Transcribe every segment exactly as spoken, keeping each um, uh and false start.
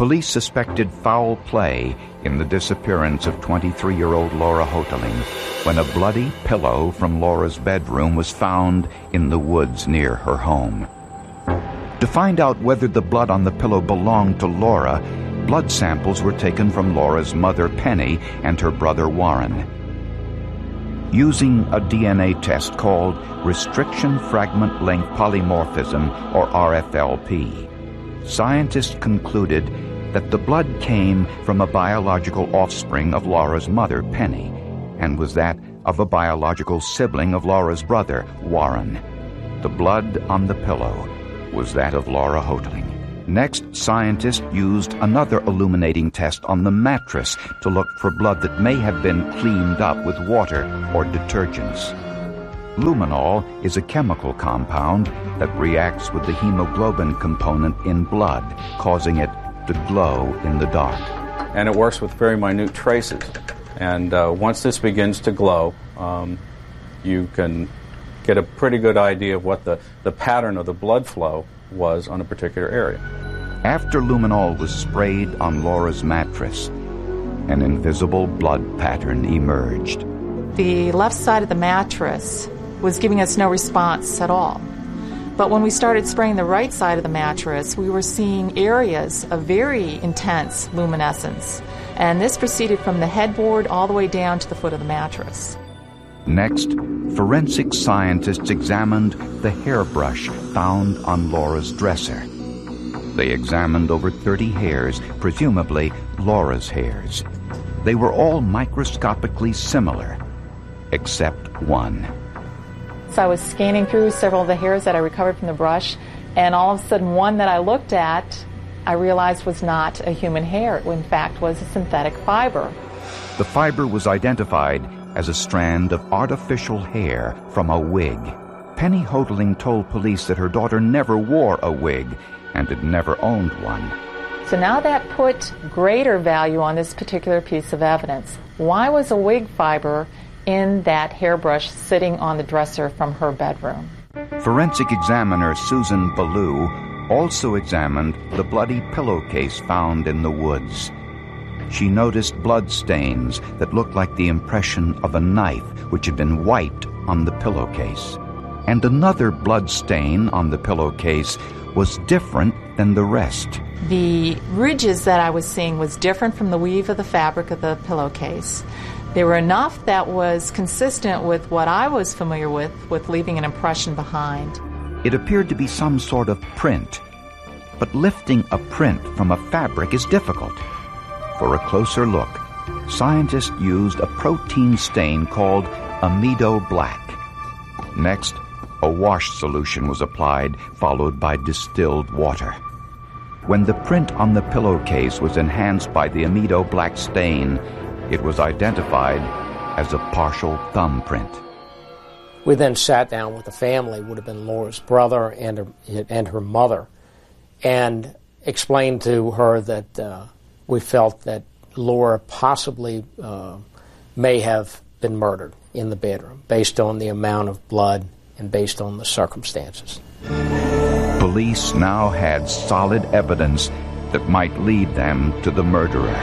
Police suspected foul play in the disappearance of twenty-three-year-old Laura Hoteling when a bloody pillow from Laura's bedroom was found in the woods near her home. To find out whether the blood on the pillow belonged to Laura, blood samples were taken from Laura's mother, Penny, and her brother, Warren. Using a D N A test called Restriction Fragment Length Polymorphism, or R F L P, scientists concluded that the blood came from a biological offspring of Laura's mother, Penny, and was that of a biological sibling of Laura's brother, Warren. The blood on the pillow was that of Laura Hoteling. Next, scientists used another illuminating test on the mattress to look for blood that may have been cleaned up with water or detergents. Luminol is a chemical compound that reacts with the hemoglobin component in blood, causing it to glow in the dark. And it works with very minute traces. And uh, once this begins to glow, um, you can get a pretty good idea of what the, the pattern of the blood flow was on a particular area. After luminol was sprayed on Laura's mattress, an invisible blood pattern emerged. The left side of the mattress was giving us no response at all. But when we started spraying the right side of the mattress, we were seeing areas of very intense luminescence. And this proceeded from the headboard all the way down to the foot of the mattress. Next, forensic scientists examined the hairbrush found on Laura's dresser. They examined over thirty hairs, presumably Laura's hairs. They were all microscopically similar, except one. So I was scanning through several of the hairs that I recovered from the brush, and all of a sudden one that I looked at, I realized was not a human hair. It, in fact, was a synthetic fiber. The fiber was identified as a strand of artificial hair from a wig. Penny Hoteling told police that her daughter never wore a wig and had never owned one. So now that put greater value on this particular piece of evidence. Why was a wig fiber in that hairbrush sitting on the dresser from her bedroom? Forensic examiner Susan Ballou also examined the bloody pillowcase found in the woods. She noticed blood stains that looked like the impression of a knife which had been wiped on the pillowcase. And another blood stain on the pillowcase was different than the rest. The ridges that I was seeing was different from the weave of the fabric of the pillowcase. There were enough that was consistent with what I was familiar with, with leaving an impression behind. It appeared to be some sort of print, but lifting a print from a fabric is difficult. For a closer look, scientists used a protein stain called amido black. Next, a wash solution was applied, followed by distilled water. When the print on the pillowcase was enhanced by the amido black stain, it was identified as a partial thumbprint. We then sat down with the family, would have been Laura's brother and her, and her mother, and explained to her that uh, we felt that Laura possibly uh, may have been murdered in the bedroom based on the amount of blood and based on the circumstances. Police now had solid evidence that might lead them to the murderer.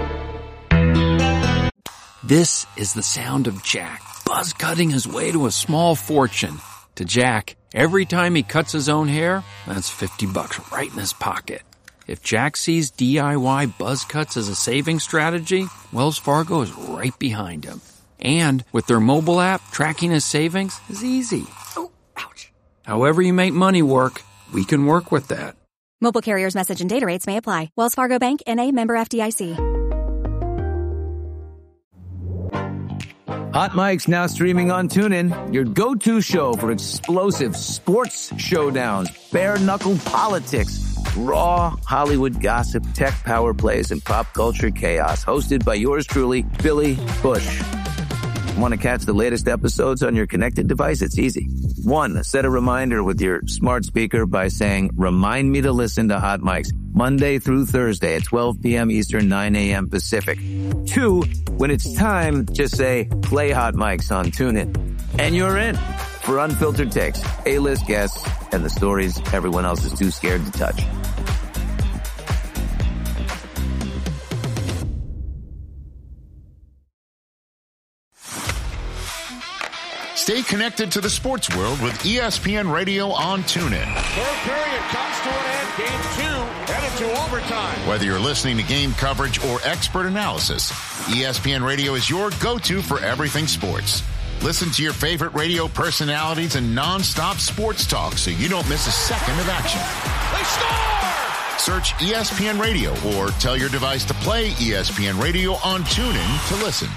This is the sound of Jack, buzz cutting his way to a small fortune. To Jack, every time he cuts his own hair, that's fifty bucks right in his pocket. If Jack sees D I Y buzz cuts as a saving strategy, Wells Fargo is right behind him. And with their mobile app, tracking his savings is easy. Oh, ouch. However you make money work, we can work with that. Mobile carriers' message and data rates may apply. Wells Fargo Bank, N A, member F D I C. Hot Mike's now streaming on TuneIn, your go-to show for explosive sports showdowns, bare-knuckle politics, raw Hollywood gossip, tech power plays, and pop culture chaos. Hosted by yours truly, Billy Bush. Want to catch the latest episodes on your connected device? It's easy. One, set a reminder with your smart speaker by saying, remind me to listen to Hot Mike's Monday through Thursday at twelve p.m. Eastern, nine a.m. Pacific. Two, when it's time, just say, play Hot Mike's on TuneIn. And you're in for unfiltered takes, A-list guests, and the stories everyone else is too scared to touch. Stay connected to the sports world with E S P N Radio on TuneIn. Third period comes to an end. Game two headed to overtime. Whether you're listening to game coverage or expert analysis, E S P N Radio is your go-to for everything sports. Listen to your favorite radio personalities and non-stop sports talk so you don't miss a second of action. They score! Search E S P N Radio or tell your device to play E S P N Radio on TuneIn to listen.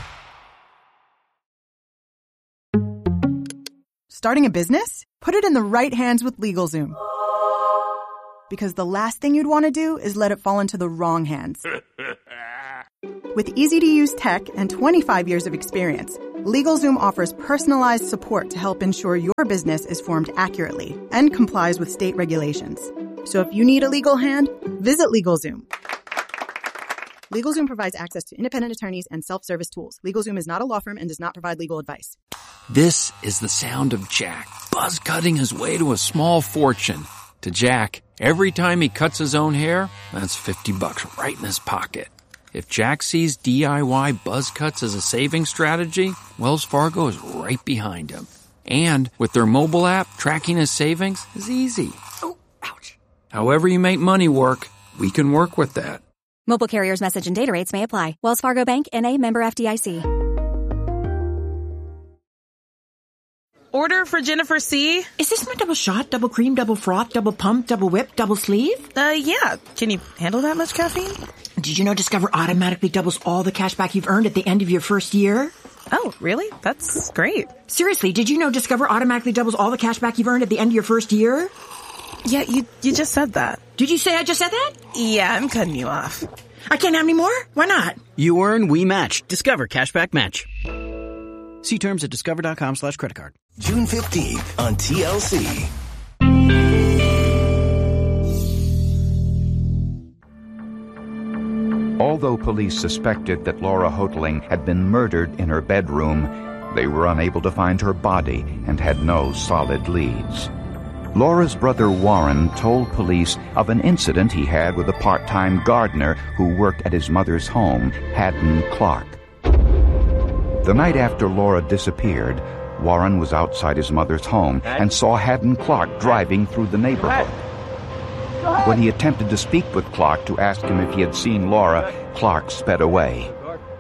Starting a business? Put it in the right hands with LegalZoom. Because the last thing you'd want to do is let it fall into the wrong hands. With easy-to-use tech and twenty-five years of experience, LegalZoom offers personalized support to help ensure your business is formed accurately and complies with state regulations. So if you need a legal hand, visit LegalZoom. LegalZoom provides access to independent attorneys and self-service tools. LegalZoom is not a law firm and does not provide legal advice. This is the sound of Jack, buzz cutting his way to a small fortune. To Jack, every time he cuts his own hair, that's fifty bucks right in his pocket. If Jack sees D I Y buzz cuts as a saving strategy, Wells Fargo is right behind him. And with their mobile app, tracking his savings is easy. Oh, ouch. However you make money work, we can work with that. Mobile carriers' message and data rates may apply. Wells Fargo Bank, N A, member F D I C. Order for Jennifer C. Is this my double shot, double cream, double froth, double pump, double whip, double sleeve? Uh, yeah. Can you handle that much caffeine? Did you know Discover automatically doubles all the cash back you've earned at the end of your first year? Oh, really? That's great. Seriously, did you know Discover automatically doubles all the cash back you've earned at the end of your first year? Yeah, you you just said that. Did you say I just said that? Yeah, I'm cutting you off. I can't have any more? Why not? You earn, we match. Discover Cashback Match. See terms at discover.com slash credit card. June fifteenth on T L C. Although police suspected that Laura Hoteling had been murdered in her bedroom, they were unable to find her body and had no solid leads. Laura's brother Warren told police of an incident he had with a part-time gardener who worked at his mother's home, Haddon Clark. The night after Laura disappeared, Warren was outside his mother's home and saw Haddon Clark driving through the neighborhood. When he attempted to speak with Clark to ask him if he had seen Laura, Clark sped away.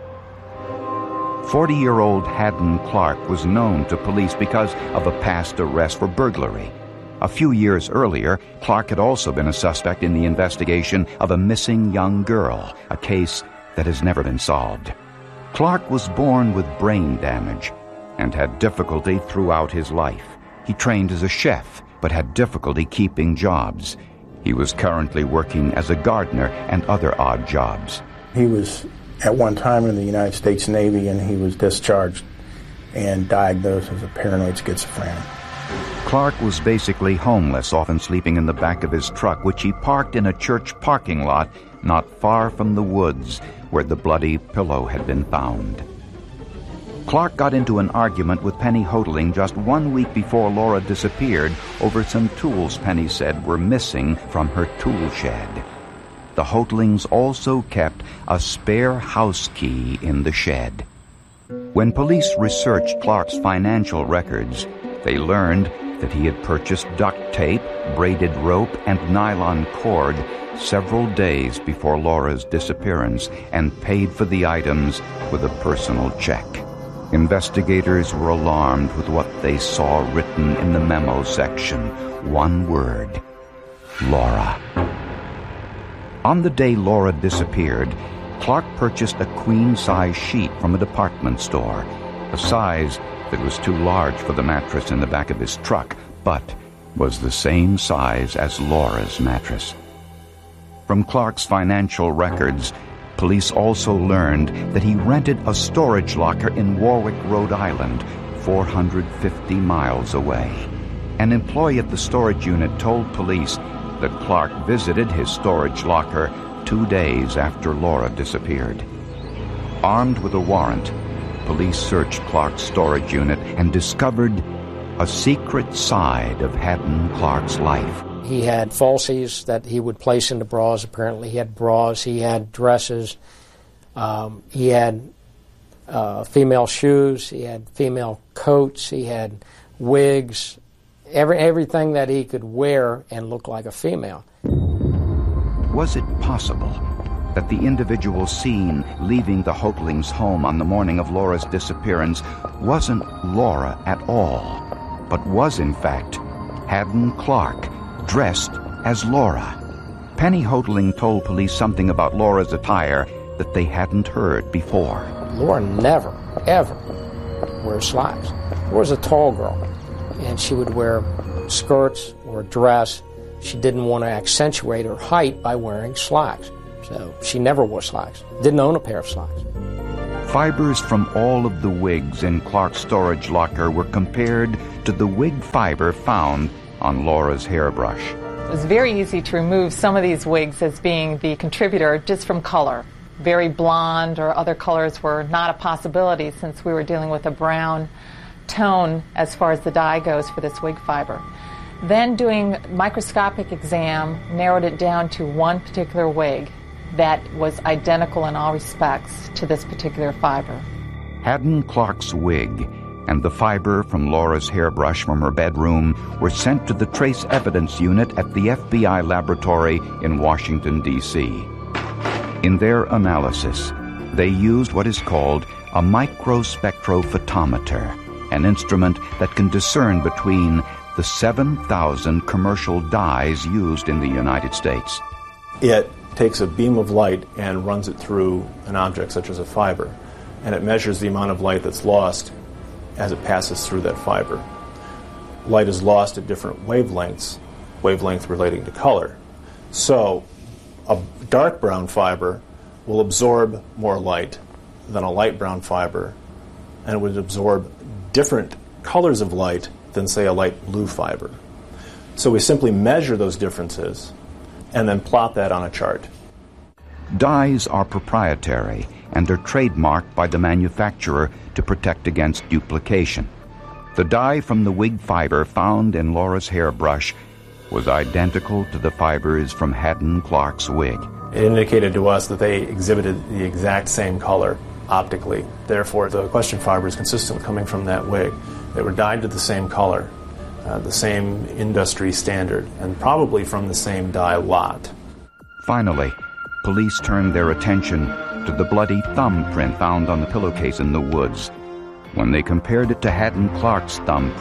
Forty-year-old Haddon Clark was known to police because of a past arrest for burglary. A few years earlier, Clark had also been a suspect in the investigation of a missing young girl, a case that has never been solved. Clark was born with brain damage and had difficulty throughout his life. He trained as a chef, but had difficulty keeping jobs. He was currently working as a gardener and other odd jobs. He was at one time in the United States Navy, and he was discharged and diagnosed as a paranoid schizophrenic. Clark was basically homeless, often sleeping in the back of his truck, which he parked in a church parking lot not far from the woods where the bloody pillow had been found. Clark got into an argument with Penny Hoteling just one week before Laura disappeared over some tools Penny said were missing from her tool shed. The Hotelings also kept a spare house key in the shed. When police researched Clark's financial records, they learned that he had purchased duct tape, braided rope, and nylon cord several days before Laura's disappearance and paid for the items with a personal check. Investigators were alarmed with what they saw written in the memo section. One word: Laura. On the day Laura disappeared, Clark purchased a queen-size sheet from a department store, a size that was too large for the mattress in the back of his truck, but was the same size as Laura's mattress. From Clark's financial records, police also learned that he rented a storage locker in Warwick, Rhode Island, four hundred fifty miles away. An employee at the storage unit told police that Clark visited his storage locker two days after Laura disappeared. Armed with a warrant, police searched Clark's storage unit and discovered a secret side of Haddon Clark's life. He had falsies that he would place into bras. Apparently he had bras, he had dresses, um, he had uh, female shoes, he had female coats, he had wigs, every everything that he could wear and look like a female. Was it possible that the individual seen leaving the Hotelings' home on the morning of Laura's disappearance wasn't Laura at all, but was in fact Haddon Clark, dressed as Laura? Penny Hoteling told police something about Laura's attire that they hadn't heard before. Laura never, ever wears slacks. Laura's a tall girl, and she would wear skirts or a dress. She didn't want to accentuate her height by wearing slacks. So she never wore slacks. Didn't own a pair of slacks. Fibers from all of the wigs in Clark's storage locker were compared to the wig fiber found on Laura's hairbrush. It was very easy to remove some of these wigs as being the contributor just from color. Very blonde or other colors were not a possibility since we were dealing with a brown tone as far as the dye goes for this wig fiber. Then doing microscopic exam narrowed it down to one particular wig that was identical in all respects to this particular fiber. Haddon Clark's wig and the fiber from Laura's hairbrush from her bedroom were sent to the Trace Evidence Unit at the F B I laboratory in Washington, D C In their analysis, they used what is called a microspectrophotometer, an instrument that can discern between the seven thousand commercial dyes used in the United States. It takes a beam of light and runs it through an object such as a fiber, and it measures the amount of light that's lost as it passes through that fiber. Light is lost at different wavelengths, wavelength relating to color. So a dark brown fiber will absorb more light than a light brown fiber, and it would absorb different colors of light than, say, a light blue fiber. So we simply measure those differences and then plot that on a chart. Dyes are proprietary and are trademarked by the manufacturer to protect against duplication. The dye from the wig fiber found in Laura's hairbrush was identical to the fibers from Haddon Clark's wig. It indicated to us that they exhibited the exact same color optically. Therefore, the question fiber is consistent coming from that wig. They were dyed to the same color, uh, the same industry standard, and probably from the same dye lot. Finally, police turned their attention to the bloody thumbprint found on the pillowcase in the woods. When they compared it to Haddon Clark's thumbprint,